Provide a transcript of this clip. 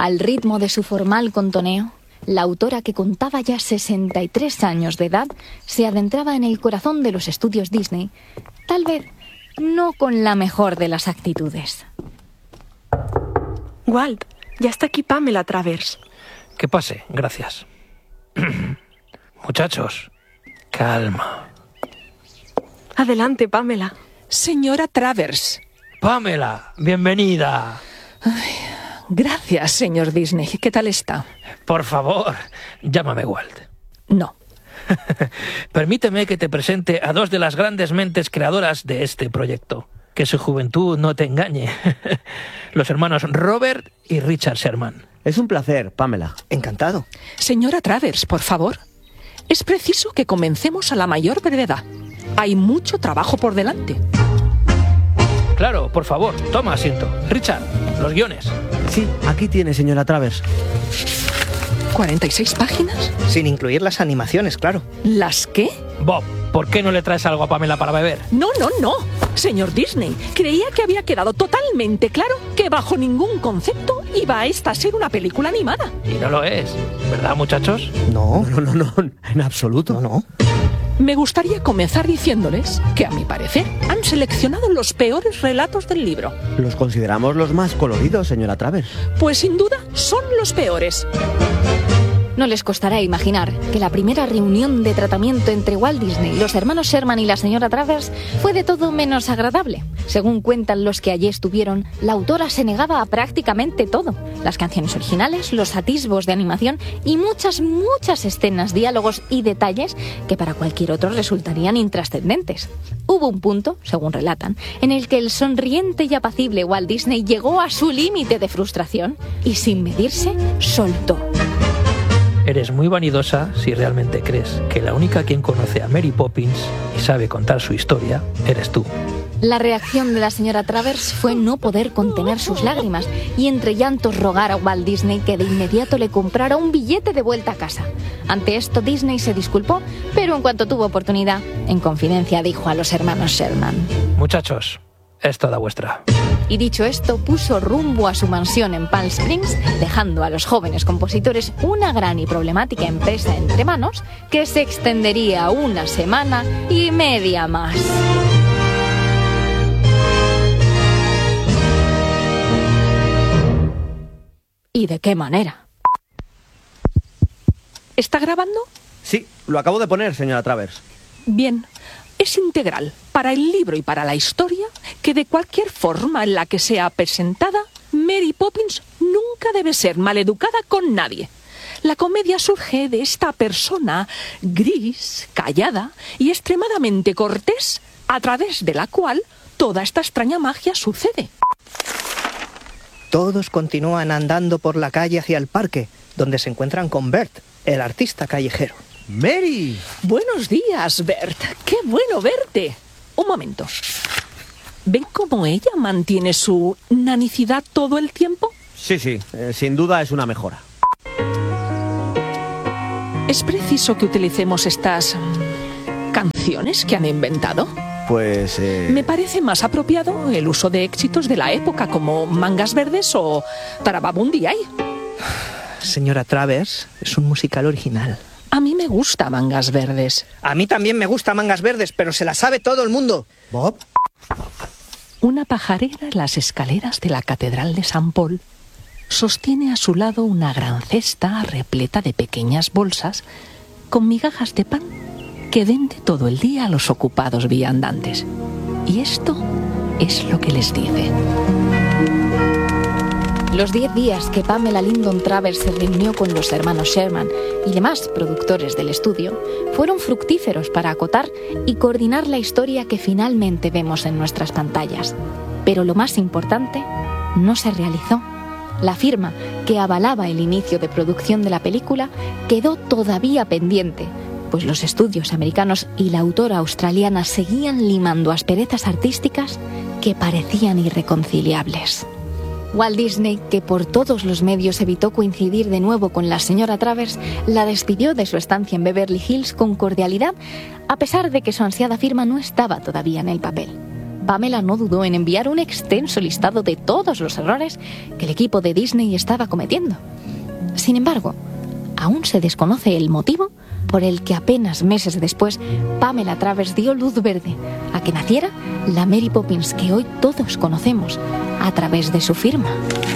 Al ritmo de su formal contoneo, la autora, que contaba ya 63 años de edad, se adentraba en el corazón de los estudios Disney, tal vez no con la mejor de las actitudes. Walt, ya está aquí Pamela Travers. Que pase, gracias. Muchachos, calma. Adelante, Pamela. Señora Travers. Pamela, bienvenida. Gracias, señor Disney. ¿Qué tal está? Por favor, llámame Walt. No. Permíteme que te presente a dos de las grandes mentes creadoras de este proyecto. Que su juventud no te engañe. Los hermanos Robert y Richard Sherman. Es un placer, Pamela. Encantado. Señora Travers, por favor. Es preciso que comencemos a la mayor brevedad. Hay mucho trabajo por delante. Claro, por favor, toma asiento. Richard, los guiones. Sí, aquí tiene, señora Travers. ¿46 páginas? Sin incluir las animaciones, claro. ¿Las qué? Bob, ¿por qué no le traes algo a Pamela para beber? No. Señor Disney, creía que había quedado totalmente claro que bajo ningún concepto iba a esta a ser una película animada. Y no lo es, ¿verdad, muchachos? No, en absoluto. no. Me gustaría comenzar diciéndoles que, a mi parecer, han seleccionado los peores relatos del libro. Los consideramos los más coloridos, señora Travers. Pues sin duda son los peores. No les costará imaginar que la primera reunión de tratamiento entre Walt Disney, los hermanos Sherman y la señora Travers fue de todo menos agradable. Según cuentan los que allí estuvieron, la autora se negaba a prácticamente todo. Las canciones originales, los atisbos de animación y muchas escenas, diálogos y detalles que para cualquier otro resultarían intrascendentes. Hubo un punto, según relatan, en el que el sonriente y apacible Walt Disney llegó a su límite de frustración y, sin medirse, soltó. Eres muy vanidosa si realmente crees que la única quien conoce a Mary Poppins y sabe contar su historia eres tú. La reacción de la señora Travers fue no poder contener sus lágrimas y entre llantos rogar a Walt Disney que de inmediato le comprara un billete de vuelta a casa. Ante esto Disney se disculpó, pero en cuanto tuvo oportunidad, en confidencia dijo a los hermanos Sherman: Muchachos, es toda vuestra. Y dicho esto, puso rumbo a su mansión en Palm Springs, dejando a los jóvenes compositores una gran y problemática empresa entre manos que se extendería 1 semana y media más. ¿Y de qué manera? ¿Está grabando? Sí, lo acabo de poner, señora Travers. Bien. Es integral para el libro y para la historia que de cualquier forma en la que sea presentada, Mary Poppins nunca debe ser maleducada con nadie. La comedia surge de esta persona gris, callada y extremadamente cortés, a través de la cual toda esta extraña magia sucede. Todos continúan andando por la calle hacia el parque, donde se encuentran con Bert, el artista callejero. ¡Mary! Buenos días, Bert. ¡Qué bueno verte! Un momento. ¿Ven cómo ella mantiene su nanicidad todo el tiempo? Sí, sin duda es una mejora. ¿Es preciso que utilicemos estas canciones que han inventado? Pues... Me parece más apropiado el uso de éxitos de la época como Mangas Verdes o Tarababundi Ay. Señora Travers, es un musical original. A mí me gusta Mangas Verdes. A mí también me gusta Mangas Verdes, pero se la sabe todo el mundo. ¿Bob? Una pajarera en las escaleras de la Catedral de San Paul sostiene a su lado una gran cesta repleta de pequeñas bolsas con migajas de pan que vende todo el día a los ocupados viandantes. Y esto es lo que les dice. Los 10 días que Pamela Lyndon Travers se reunió con los hermanos Sherman y demás productores del estudio fueron fructíferos para acotar y coordinar la historia que finalmente vemos en nuestras pantallas. Pero lo más importante no se realizó. La firma que avalaba el inicio de producción de la película quedó todavía pendiente, pues los estudios americanos y la autora australiana seguían limando asperezas artísticas que parecían irreconciliables. Walt Disney, que por todos los medios evitó coincidir de nuevo con la señora Travers, la despidió de su estancia en Beverly Hills con cordialidad, a pesar de que su ansiada firma no estaba todavía en el papel. Pamela no dudó en enviar un extenso listado de todos los errores que el equipo de Disney estaba cometiendo. Sin embargo, aún se desconoce el motivo por el que apenas meses después Pamela Travers dio luz verde a que naciera la Mary Poppins que hoy todos conocemos a través de su firma.